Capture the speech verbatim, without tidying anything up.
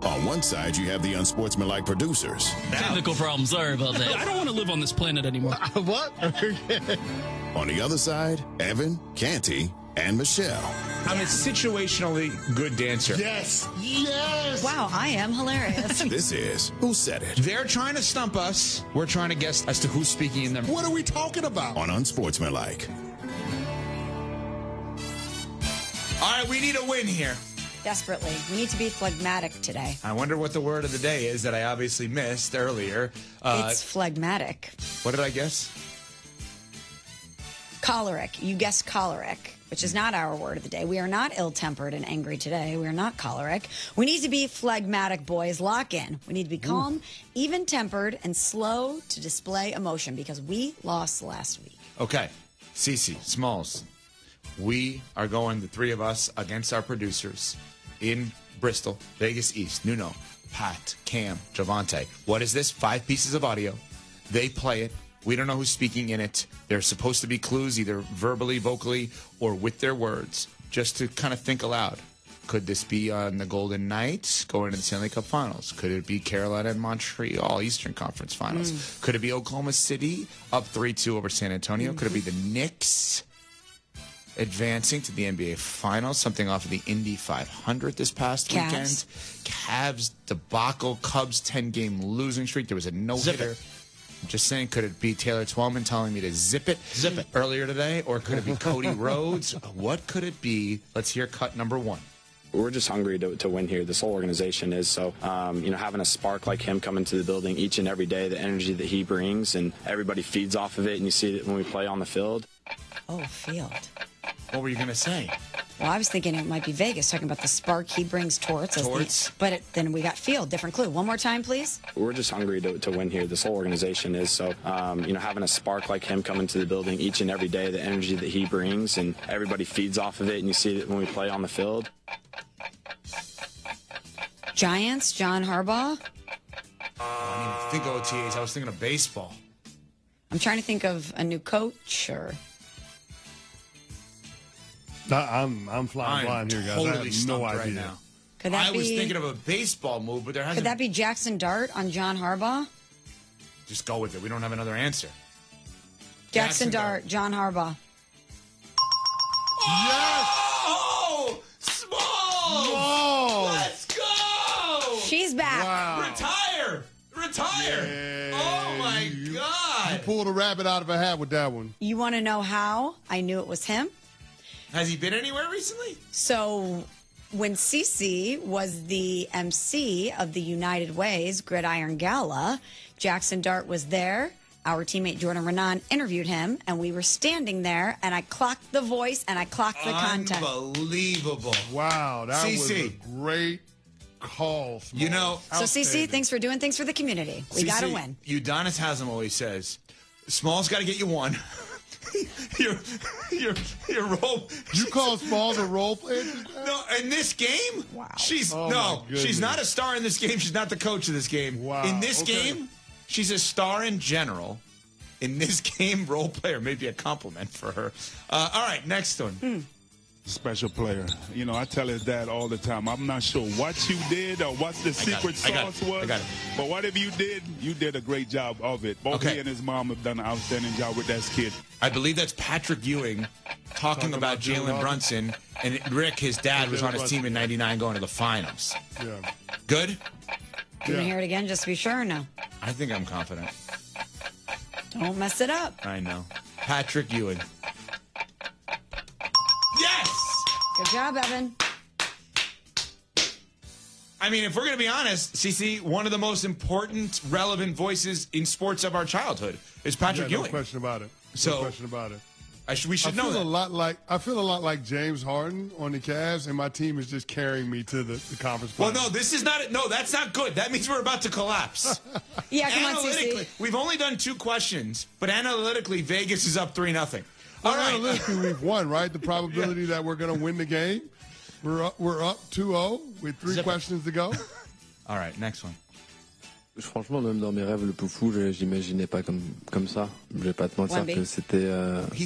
On one side, you have the unsportsmanlike producers. Technical problem. Sorry about that. I don't want to live on this planet anymore. What? On the other side, Evan, Canty, and Michelle. I'm a situationally good dancer. Yes. Yes. Wow, I am hilarious. This is Who Said It? They're trying to stump us. We're trying to guess as to who's speaking in them. What are we talking about? On Unsportsmanlike. All right, we need a win here. Desperately. We need to be phlegmatic today. I wonder what the word of the day is that I obviously missed earlier. Uh, It's phlegmatic. what did I guess? Choleric. You guessed choleric, which is not our word of the day. We are not ill-tempered and angry today. We are not choleric. We need to be phlegmatic, boys. Lock in. We need to be calm, even-tempered, and slow to display emotion because we lost last week. Okay, Cece, Smalls. We are going, the three of us, against our producers in Bristol, Vegas East, Nuno, Pat, Cam, Javante. What is this? Five pieces of audio. They play it. We don't know who's speaking in it. There's supposed to be clues, either verbally, vocally, or with their words, just to kind of think aloud. Could this be on the Golden Knights going to the Stanley Cup Finals? Could it be Carolina and Montreal Eastern Conference Finals? Mm. Could it be Oklahoma City up three two over San Antonio? Mm-hmm. Could it be the Knicks advancing to the N B A Finals, something off of the Indy five hundred this past Cavs. weekend? Cavs debacle, Cubs ten-game losing streak. There was a no-hitter. I'm just saying, could it be Taylor Twellman telling me to zip it, zip it earlier today? Or could it be Cody Rhodes? What could it be? Let's hear cut number one. We're just hungry to, to win here. This whole organization is. So, um, you know, having a spark like him come into the building each and every day, the energy that he brings, and everybody feeds off of it, and you see it when we play on the field. Oh, field. What were you going to say? Well, I was thinking it might be Vegas, talking about the spark he brings towards us. Towards? But it, then we got field. Different clue. One more time, please. We're just hungry to, to win here. This whole organization is. So, um, you know, having a spark like him come into the building each and every day, the energy that he brings, and everybody feeds off of it, and you see it when we play on the field. Giants, John Harbaugh. I didn't even think O T As. I was thinking of baseball. I'm trying to think of a new coach or... No, I'm I'm flying I'm blind here, guys. totally I have no stumped idea. right now. Could that I be, was thinking of a baseball move, but there hasn't... Could that be Jackson Dart on John Harbaugh? Just go with it. We don't have another answer. Jackson, Jackson Dart, Dart. John Harbaugh. Yes! Oh! Small! Whoa! Let's go! She's back. Wow. Retire! Retire! Yeah. Oh, my You- God! You pulled a rabbit out of a hat with that one. You want to know how I knew it was him? Has he been anywhere recently? So when Cece was the M C of the United Ways Gridiron Gala, Jackson Dart was there. Our teammate Jordan Renan interviewed him, and we were standing there, and I clocked the voice, and I clocked the content. Unbelievable. Wow, that C was C. a great call. Smalls. You know- So, Cece, Outstanding. thanks for doing things for the community. We got to C C, win. Udonis Haslam always says, Small's got to get you one. your, your, your role. You call Smalls a role player? just now? No, in this game, Wow. she's Oh, no, my she's goodness. not a star in this game. She's not the coach of this game. Wow, In this okay. game, she's a star in general. In this game, role player may be a compliment for her. Uh, all right, next one. Hmm. Special player. You know, I tell his dad all the time, I'm not sure what you did or what the I got secret it. I got sauce it. was. I got it. But whatever you did, you did a great job of it. Both Okay. he and his mom have done an outstanding job with that kid. I believe that's Patrick Ewing talking, Talking about, about Jalen Jalen Brunson. And Rick, his dad, was Jalen on his Brunson. team in ninety-nine going to the finals. Yeah. Good? You Yeah. want to hear it again just to be sure or no? I think I'm confident. Don't mess it up. I know. Patrick Ewing. Yes! Good job, Evan. I mean, if we're going to be honest, Cece, one of the most important, relevant voices in sports of our childhood is Patrick Yeah, no Ewing. question about it. No So- question about it. I sh- we should I know feel that. a lot like I feel a lot like James Harden on the Cavs, and my team is just carrying me to the, the conference. Well, finals. no, this is not it. No, that's not good. That means we're about to collapse. Yeah, come on, Analytically, Cece. we've only done two questions, but analytically, Vegas is up three nothing. Well, All right. analytically, we've won, right? The probability that we're going to win the game, we're up, we're up two oh with three Zip it. questions to go. All right, next one. Franchement, même dans mes rêves le plus fous, je- j'imaginais pas comme, comme ça. Je vais pas te mentir Wemby. que c'était... euh,